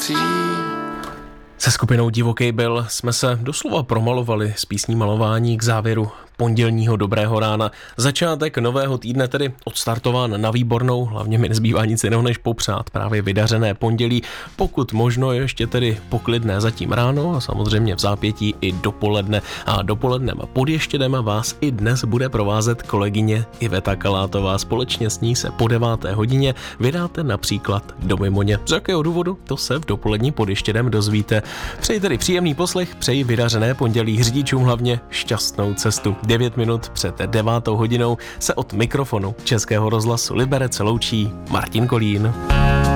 akcí. Se skupinou Divoký Bill jsme se doslova promalovali z písní Malování k závěru pondělního dobrého rána. Začátek nového týdne tedy odstartován na výbornou, hlavně mi nezbývá nic jiného než popřát právě vydařené pondělí, pokud možno ještě tedy poklidné zatím ráno a samozřejmě v zápětí i dopoledne. A dopolednem pod Ještědem vás i dnes bude provázet kolegyně Iveta Kalátová. Společně s ní se po 9. hodině vydáte například do Mimoně. Z jakého důvodu? To se v dopolední pod Ještědem dozvíte. Přeji tedy příjemný poslech, přeji vydařené pondělí, řidičům hlavně šťastnou cestu. 9 minut před 9. hodinou se od mikrofonu Českého rozhlasu Liberec loučí Martin Kolín.